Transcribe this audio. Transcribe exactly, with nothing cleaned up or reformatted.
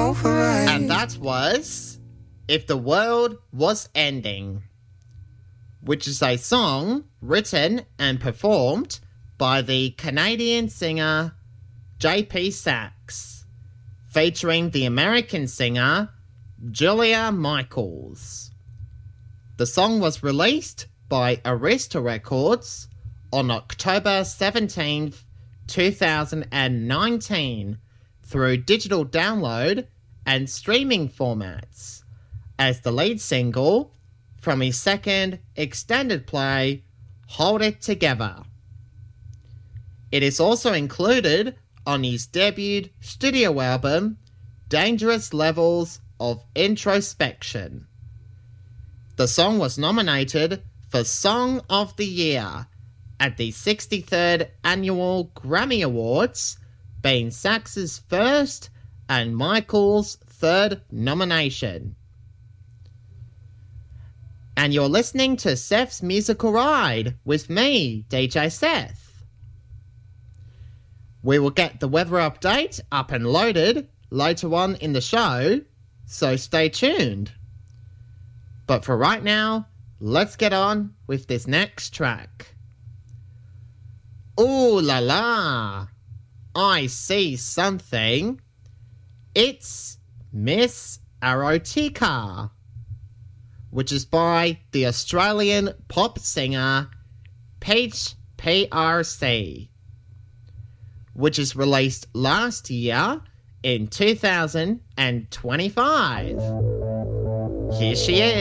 over right. And that was If the World Was Ending, which is a song written and performed by the Canadian singer J P Saxe, featuring the American singer Julia Michaels. The song was released by Arista Records on October seventeenth, two thousand nineteen through digital download and streaming formats as the lead single from his second extended play, Hold It Together. It is also included on his debut studio album, Dangerous Levels of Introspection. The song was nominated for Song of the Year at the sixty-third Annual Grammy Awards, being Saxe's first and Michael's third nomination. And you're listening to Seth's Musical Ride with me, D J Seth. We will get the weather update up and loaded later on in the show, so stay tuned. But for right now, let's get on with this next track. Ooh la la, I see something. It's Miss Erotica, which is by the Australian pop singer Peach P R C, which is released last year in two thousand twenty-five. Here she is.